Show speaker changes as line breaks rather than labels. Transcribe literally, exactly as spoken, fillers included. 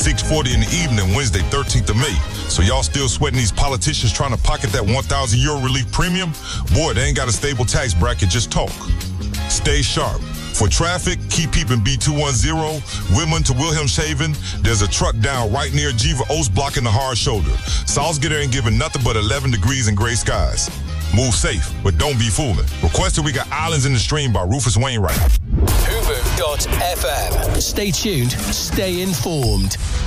six forty in the evening, Wednesday, thirteenth of May. So y'all still sweating these politicians trying to pocket that one thousand euro relief premium? Boy, they ain't got a stable tax bracket, just talk. Stay sharp. For traffic, keep peeping B two one zero, Whitman to Wilhelmshaven. There's a truck down right near Jiva Oast blocking the hard shoulder. Salzgitter ain't giving nothing but eleven degrees and gray skies. Move safe, but don't be fooling. Requested We Got Islands in the Stream by Rufus Wainwright.
Hubu dot F M. Stay tuned, stay informed.